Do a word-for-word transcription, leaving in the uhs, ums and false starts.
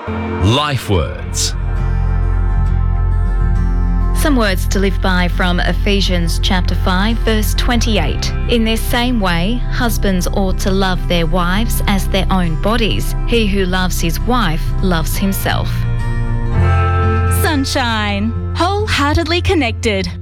Life Words. Some words to live by from Ephesians chapter five, verse twenty-eight. In this same way, husbands ought to love their wives as their own bodies. He who loves his wife loves himself. Sunshine. Wholeheartedly connected.